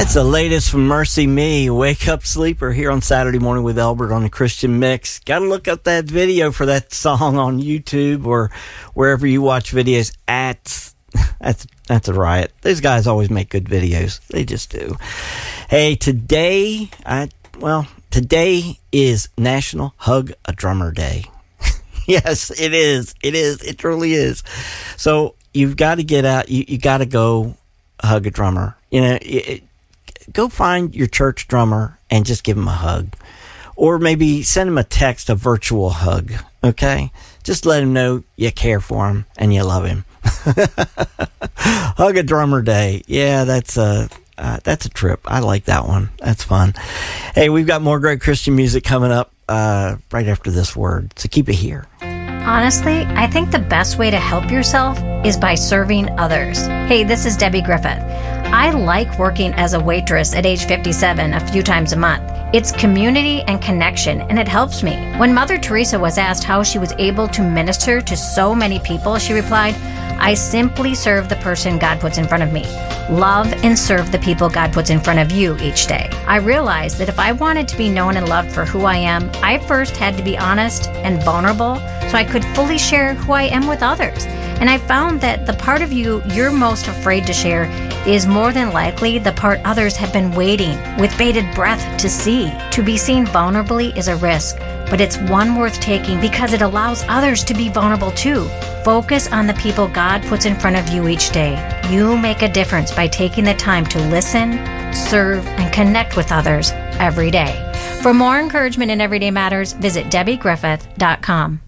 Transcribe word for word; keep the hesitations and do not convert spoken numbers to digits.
That's the latest from Mercy Me, Wake Up Sleeper, here on Saturday Morning with Albert on the Christian Mix. Got to look up that video for that song on YouTube or wherever you watch videos at. That's that's a riot. These guys always make good videos. They just do. Hey, today, I well, today is National Hug a Drummer Day. Yes, it is. It is. It truly is. So you've got to get out. You, you got to go hug a drummer. You know, it, go find your church drummer and just give him a hug. Or maybe send him a text, a virtual hug, okay? Just let him know you care for him and you love him. Hug a Drummer Day. Yeah, that's a, uh, that's a trip. I like that one. That's fun. Hey, we've got more great Christian music coming up uh, right after this word, so keep it here. Honestly, I think the best way to help yourself is by serving others. Hey, this is Debbie Griffith. I like working as a waitress at age fifty-seven a few times a month. It's community and connection, and it helps me. When Mother Teresa was asked how she was able to minister to so many people, she replied, I simply serve the person God puts in front of me. Love and serve the people God puts in front of you each day. I realized that if I wanted to be known and loved for who I am, I first had to be honest and vulnerable so I could fully share who I am with others. And I found that the part of you you're most afraid to share is more than likely the part others have been waiting with bated breath to see. To be seen vulnerably is a risk, but it's one worth taking because it allows others to be vulnerable too. Focus on the people God puts in front of you each day. You make a difference by taking the time to listen, serve, and connect with others every day. For more encouragement in Everyday Matters, visit Debbie Griffith dot com.